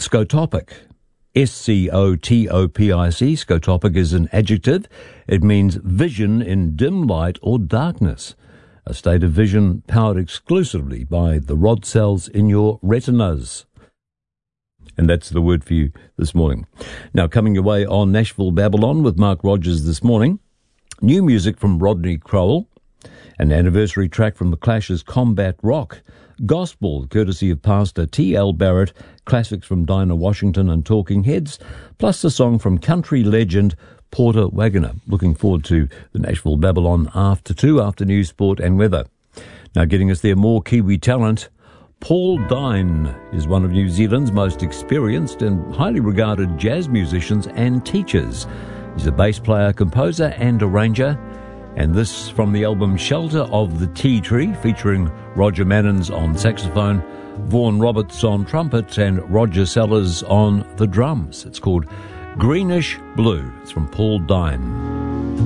Scotopic. Scotopic. Scotopic is an adjective. It means vision in dim light or darkness, a state of vision powered exclusively by the rod cells in your retinas. And that's the word for you this morning. Now, coming your way on Nashville Babylon with Mark Rogers this morning, new music from Rodney Crowell, an anniversary track from The Clash's Combat Rock, gospel courtesy of Pastor T.L. Barrett, classics from Dinah Washington and Talking Heads, plus a song from country legend Porter Wagoner. Looking forward to the Nashville Babylon after news, sport and weather. Now getting us there, more Kiwi talent. Paul Dine is one of New Zealand's most experienced and highly regarded jazz musicians and teachers. He's a bass player, composer and arranger. And this from the album Shelter of the Tea Tree, featuring Roger Mannins on saxophone, Vaughan Roberts on trumpet, and Roger Sellers on the drums. It's called Greenish Blue. It's from Paul Dine.